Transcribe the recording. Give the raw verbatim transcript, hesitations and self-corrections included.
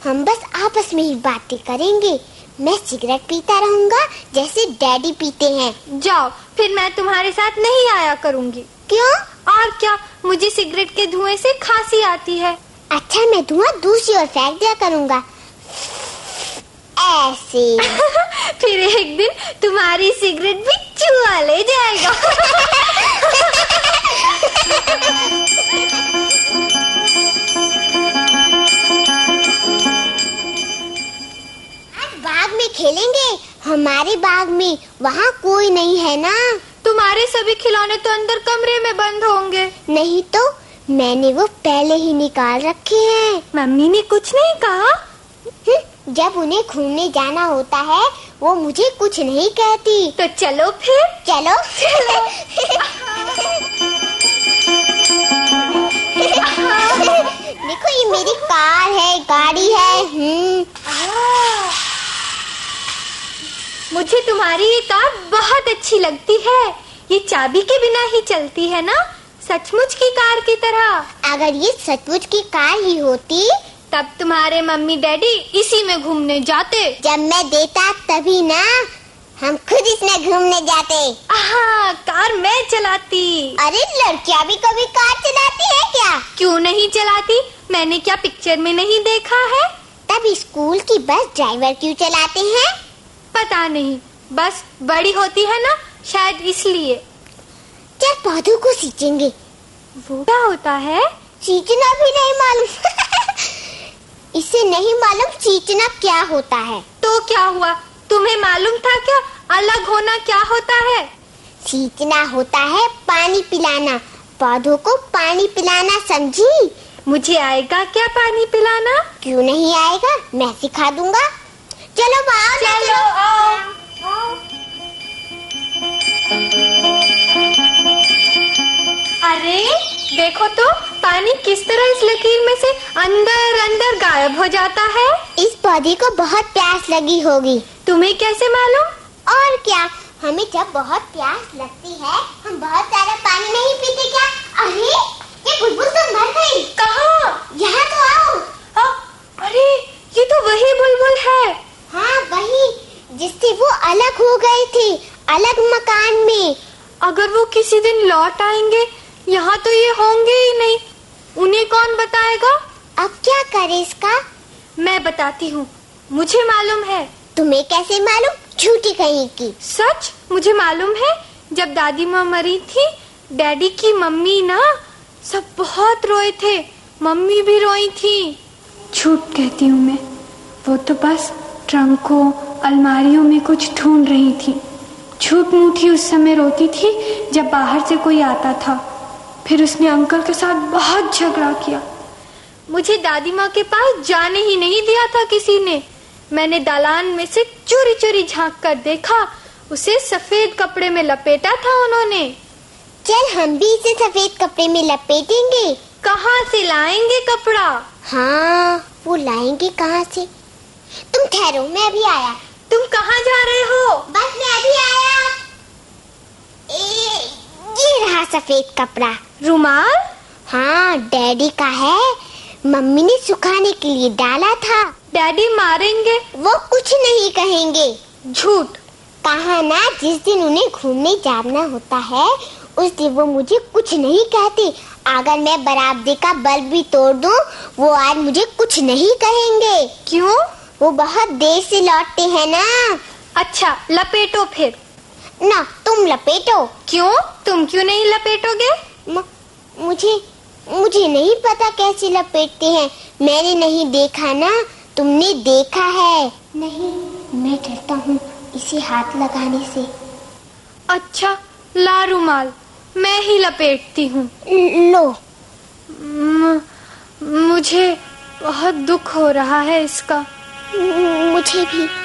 हम बस आपस में ही बातें करेंगे। मैं सिगरेट पीता रहूंगा जैसे डैडी पीते हैं। जाओ, फिर मैं तुम्हारे साथ नहीं आया करूंगी। क्यों? और क्या, मुझे सिगरेट के धुएं से खांसी आती है। अच्छा, मैं धुआं दूसरी ओर फेंक दिया करूंगा, ऐसे। फिर एक दिन तुम्हारी सिगरेट भी चूहा ले जाएगा। आज बाग में खेलेंगे, हमारे बाग में। वहाँ कोई नहीं है ना। तुम्हारे सभी खिलौने तो अंदर कमरे में बंद होंगे। नहीं तो, मैंने वो पहले ही निकाल रखे हैं। मम्मी ने कुछ नहीं कहा? जब उन्हें घूमने जाना होता है वो मुझे कुछ नहीं कहती। तो चलो फिर। चलो चलो। देखो, ये मेरी कार है, गाड़ी है। हम्म मुझे तुम्हारी ये कार बहुत अच्छी लगती है। ये चाबी के बिना ही चलती है ना, सचमुच की कार की तरह। अगर ये सचमुच की कार ही होती तब तुम्हारे मम्मी डैडी इसी में घूमने जाते। जब मैं देता तभी ना, हम खुद इसमें घूमने जाते। हाँ, कार मैं चलाती। अरे, लड़कियां भी कभी कार चलाती है क्या? क्यों नहीं चलाती? मैंने क्या पिक्चर में नहीं देखा है? तब स्कूल की बस ड्राइवर क्यों चलाते हैं? पता नहीं, बस बड़ी होती है ना, शायद इसलिए। चल, पौधों को सींचेंगे। वो क्या होता है? सींचना भी नहीं मालूम? इसे नहीं मालूम सींचना क्या होता है? तो क्या हुआ, तुम्हें मालूम था क्या? अलग होना क्या होता है? सींचना होता है पानी पिलाना, पौधों को पानी पिलाना, समझी? मुझे आएगा क्या पानी पिलाना? क्यों नहीं आएगा, मैं सिखा दूंगा। चलो आओ, चलो आओ। अरे देखो तो, पानी किस तरह इस लकीर में से अंदर अंदर गायब हो जाता है। इस पौधे को बहुत प्यास लगी होगी। तुम्हें कैसे मालूम? और क्या, हमें जब बहुत प्यास लगती है हम बहुत सारा पानी नहीं पीते क्या? अरे, ये बुलबुल तो मर गई। कहाँ? यहाँ तो आओ। आ, अरे, ये तो वही बुलबुल है। हाँ, वही जिससे वो अलग हो गए थे, अलग मकान में। अगर वो किसी दिन लौट आएंगे, यहाँ तो ये होंगे ही नहीं। उन्हें कौन बताएगा? अब क्या करे इसका? मैं बताती हूँ, मुझे मालूम है। तुम्हें कैसे मालूम? झूठी कहीं की। सच, मुझे मालूम है। जब दादी माँ मरी थी, डैडी की मम्मी ना, सब बहुत रोए थे, मम्मी भी रोई थी। झूठ कहती हूँ मैं, वो तो बस ट्रंकों अलमारियों में कुछ ढूंढ रही थी। झूठ मूठी उस समय रोती थी जब बाहर से कोई आता था। फिर उसने अंकल के साथ बहुत झगड़ा किया। मुझे दादी माँ के पास जाने ही नहीं दिया था किसी ने। मैंने दालान में से चोरी चोरी झांक कर देखा, उसे सफेद कपड़े में लपेटा था उन्होंने। चल, हम भी इसे सफेद कपड़े में लपेटेंगे। कहाँ से लाएंगे कपड़ा? हाँ, वो लाएंगे कहाँ से? तुम ठहरो, मैं अभी आया। तुम कहाँ जा रहे हो? बस मैं अभी आया। ए, ये रहा सफेद कपड़ा। रुमाल? हाँ, डैडी का है, मम्मी ने सुखाने के लिए डाला था। डैडी मारेंगे? वो कुछ नहीं कहेंगे। झूठ। कहा ना, जिस दिन उन्हें घूमने जाना होता है उस दिन वो मुझे कुछ नहीं कहते। अगर मैं बरामदे का बल्ब भी तोड़ दूं, वो आज मुझे कुछ नहीं कहेंगे। क्यों? वो बहुत देर से लौटते हैं ना। अच्छा, लपेटो फिर। ना, तुम लपेटो। क्यों? तुम क्यों नहीं लपेटोगे? म, मुझे मुझे नहीं पता कैसे लपेटते हैं, मैंने नहीं देखा ना, तुमने देखा है। नहीं, मैं डरता हूँ इसे हाथ लगाने से। अच्छा, ला रुमाल, मैं ही लपेटती हूँ। लो। म, मुझे बहुत दुख हो रहा है इसका। मुझे भी।